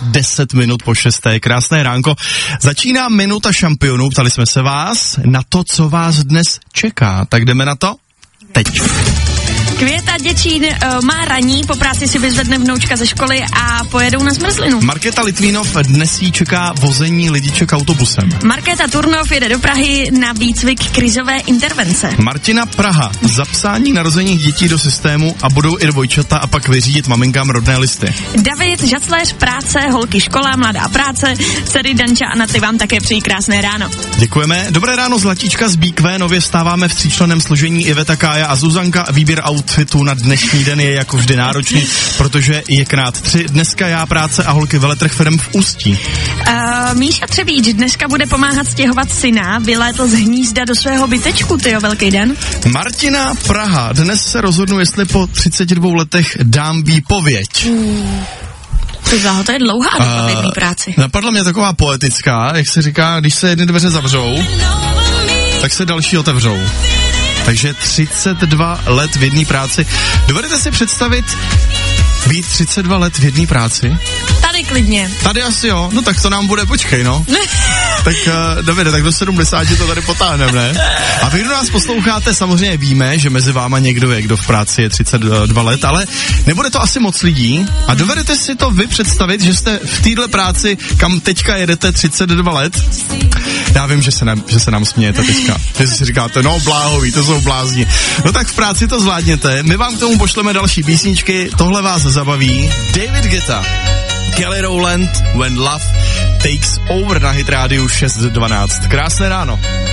10 minut po 6. Krásné ránko. Začíná minuta šampionů. Ptali jsme se vás na to, co vás dnes čeká. Tak jdeme na to teď. Květa Děčín má raní, po práci si vyzvedne vnoučka ze školy a pojedou na zmrzlinu. Markéta Litvínov dnes jí čeká vození lidiček autobusem. Markéta Turnov jede do Prahy na výcvik krizové intervence. Martina Praha, zapsání narozených dětí do systému a budou i dvojčata a pak vyřídit maminkám rodné listy. David Žacléř, práce, holky škola, mladá práce, dcery Danča a Naty vám také přejí krásné ráno. Děkujeme. Dobré ráno, Zlatíčka z BQ, nově vstáváme v tříčlenném složení Iveta, Kája a Zuzanka. Výběr outfitu na dnešní den je jako vždy náročný, protože je krát 3. Dneska já, práce a holky veletrh firem v Ústí. Míša Třebíč dneska bude pomáhat stěhovat syna, vylétl z hnízda do svého bytečku, tyjo, velký den. Martina Praha, dnes se rozhodnu, jestli po 32 letech dám výpověď. To je dlouhá doba v jedné práci. Napadla mě taková poetická, jak se říká, když se jedny dveře zavřou, tak se další otevřou. Takže 32 let v jedné práci. Dovedete si představit být 32 let v jedné práci? Tady klidně. Tady asi jo, no tak to nám bude, počkej no. Tak Davide, tak do 70 to tady potáhneme, ne? A vy, kdo nás posloucháte, samozřejmě víme, že mezi váma někdo je, kdo v práci je 32 let, ale nebude to asi moc lidí. A dovedete si to vy představit, že jste v téhle práci, kam teďka jedete 32 let? Já vím, že se nám smějete teďka. Že si říkáte, no bláhoví, to jsou blázni. No tak v práci to zvládněte. My vám k tomu pošleme další písničky. Tohle vás zabaví. David Guetta, Kelly Rowland, When Love Takes Over na Hit Radio 612. Krásné ráno.